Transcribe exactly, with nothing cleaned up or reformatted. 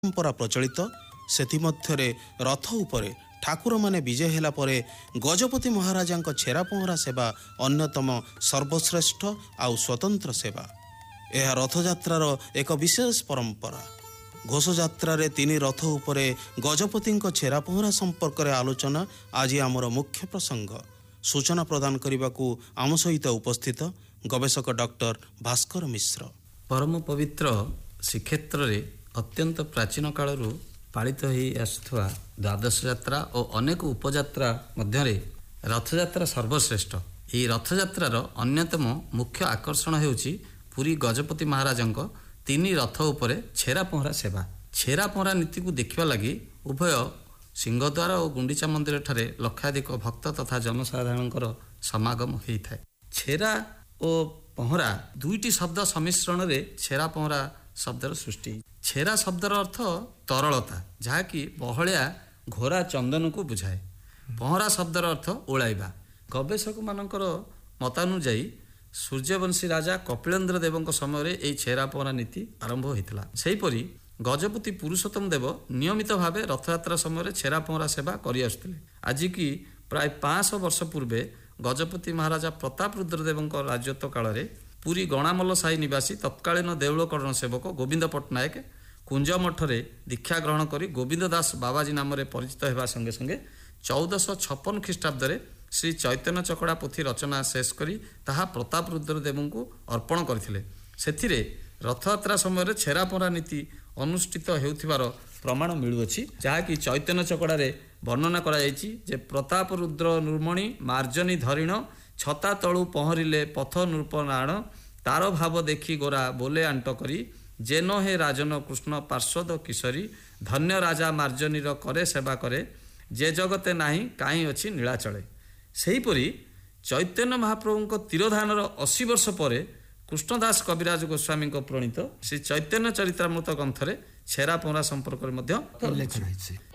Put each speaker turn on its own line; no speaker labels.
परंपरा प्रचलित सेथिमध्यरे रथ उपरे ठाकुर माने विजय हेला परे गजपति महाराजांक छेरा पहरा सेवा अन्यतम सर्वश्रेष्ठ आउ स्वतंत्र सेवा। यह रथयात्रार एक विशेष परंपरा। घोषयात्रा तीन रथ उपरे गजपति छेरा पहरा संपर्क में आलोचना आज आमर मुख्य प्रसंग। सूचना प्रदान करने को आम सहित उपस्थित गवेषक डॉक्टर भास्कर मिश्र।
परम पवित्र श्रीक्षेत्र रे अत्यंत प्राचीन कालरू पालित होई आसुवा द्वादश यात्रा और अनेक उपयात्रा मध्य रथयात्रा सर्वश्रेष्ठ। यह रथयात्रार अन्यतम मुख्य आकर्षण हेउची पुरी गजपति महाराजंक तीन रथ उपरे छेरा पहरा सेवा। छेरा पहरा नीति को देखा लगी उभय सिंहद्वार और गुंडीचा मंदिर ठारे लक्षाधिक भक्त तथा जनसाधारण समागम होता है। छेरा और पहरा दुईटी शब्द सम्मिश्रण रे छेरा पहरा शब्दर सृष्टि। छेरा शब्दर अर्थ तरलता जहाँकि बहलिया घोरा चंदन को बुझाए। पहरा शब्दर अर्थ ओलाइबा। गवेषक मानकर मतानुजाई सूर्यवंशी राजा कपिलेन्द्र देव समय यह छेरा पहरा नीति आरंभ होता। सेहीपरि गजपति पुरुषोत्तम देव नियमित भाव रथयात्रा समय छेरा पहरा सेवा करि आसुथिले। आज की प्राय पाँच वर्ष पूर्वे गजपति महाराजा प्रताप रुद्रदेव राजत्व काल में पुरी गणामल साही निवासी तत्कालीन देउलकरण सेवक गोविंद पट्टनायक कुंज मठरे दीक्षा ग्रहण करी गोविंद दास बाबाजी नाम परिचित होगा संगे संगे चौदश छप्पन ख्रीष्टाब्द श्री चैतन्य चकड़ा पोथी रचना शेष करी ताहा प्रताप रुद्रदेव को अर्पण करथिले। सेथिरे रथयात्रा समय छेरा पहरा नीति अनुष्ठित हेउथिबार प्रमाण मिलुअछि जहाँकि चैतन्य चकड़ारे वर्णना करा जायछि जे प्रताप रुद्र नूर्मणि मार्जनी धरिण छता तळु पहरिले पथ नृपनाण तार भाव देखी गोरा बोले आंट करी जेनो हे राजन कृष्ण पार्षद किशोरी धन्य राजा मार्जनीर करे सेवा करे जे जगते नाही काई अछि नीलाचले। सेहीपरि चैतन्य महाप्रभु तिरोधानर अस्सी वर्ष पर कृष्णदास कविराज गोस्वामी प्रणीत श्री चैतन्य चरित्रामृत ग्रंथरे छेरा पहरा संपर्क में उल्लेख।